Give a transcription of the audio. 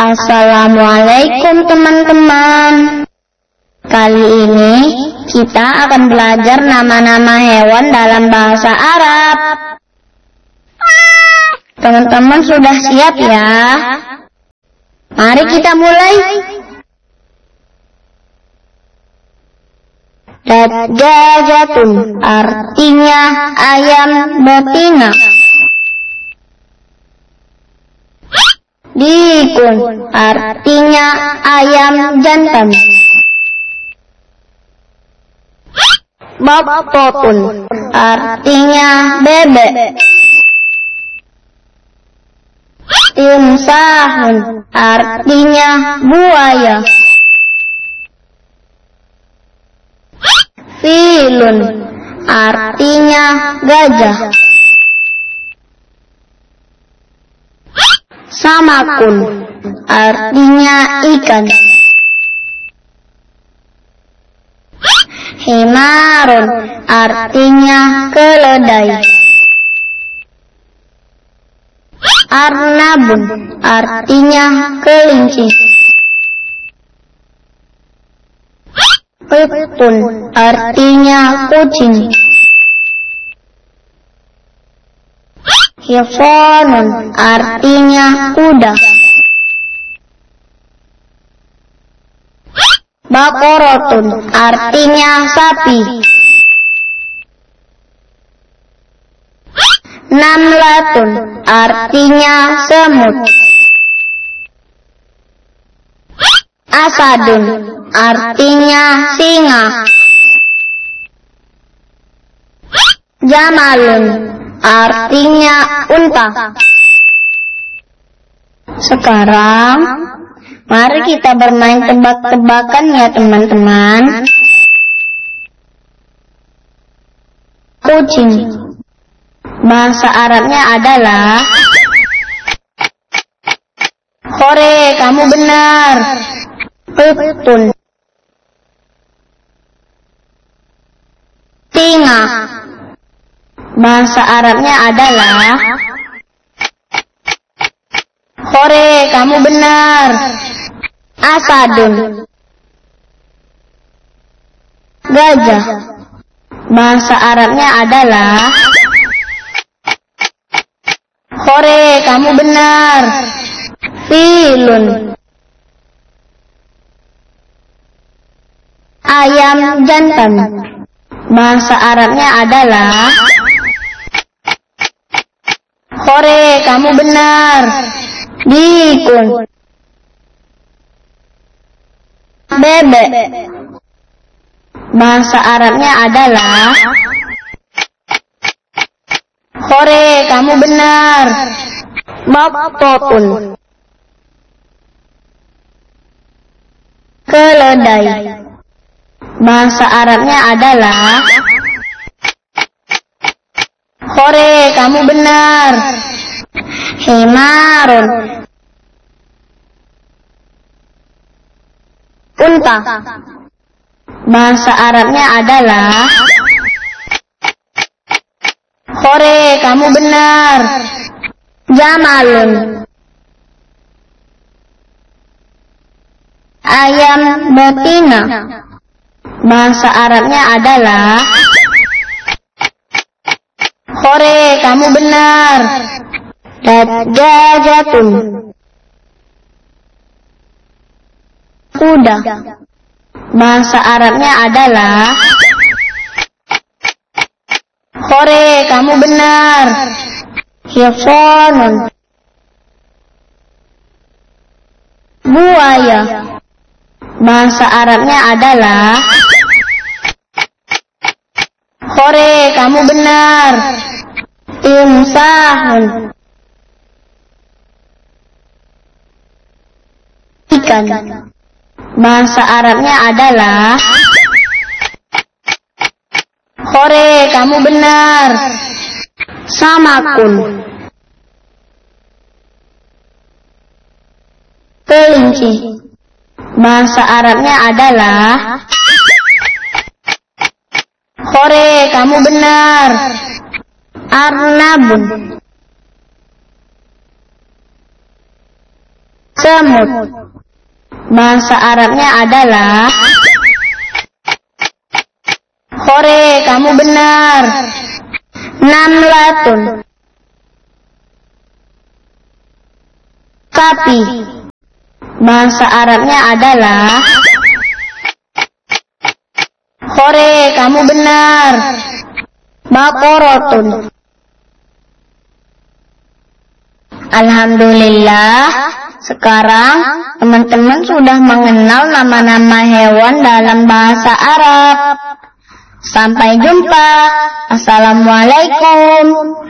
Assalamualaikum teman-teman. Kali ini kita akan belajar nama-nama hewan dalam bahasa Arab. Teman-teman sudah siap ya? Mari kita mulai. Dajjajatun artinya ayam betina. Dikun artinya ayam jantan. Baktotun artinya bebek. Timsahun artinya buaya. Filun artinya gajah. Samakun artinya ikan. Himarun artinya keledai. Arnabun artinya kelinci. Qittun artinya kucing. Hisanun artinya kuda. Baqaratun artinya sapi. Namlatun artinya semut. Asadun artinya singa. Jamalun artinya unta. Sekarang mari kita bermain tebak-tebakan ya teman-teman. Kucing bahasa Arabnya adalah Hore, kamu benar. Qittun singa bahasa Arabnya adalah Hore, kamu benar. Asadun gajah bahasa Arabnya adalah Hore, kamu benar. Filun ayam jantan bahasa Arabnya adalah Hore, kamu benar. Dikun bebek bahasa Arabnya adalah Hore, kamu benar. Baktotun keledai bahasa Arabnya adalah Hore, kamu benar. Himarun unta bahasa Arabnya adalah Hore, kamu benar. Jamalun ayam betina bahasa Arabnya adalah Hore, kamu benar. Dajjajatun kuda bahasa Arabnya adalah Hore, kamu benar. Hisanun buaya bahasa Arabnya adalah Hore, kamu benar. Timsahun ikan bahasa Arabnya adalah Hore, kamu benar. Samakun kelinci bahasa Arabnya adalah Hore, kamu benar. Arnabun Semut. Bahasa Arabnya adalah hore, kamu benar. Namlatun. Sapi. Bahasa Arabnya adalah hore, kamu benar. Bakorotun. Alhamdulillah, sekarang teman-teman sudah mengenal nama-nama hewan dalam bahasa Arab. Sampai jumpa. Assalamualaikum.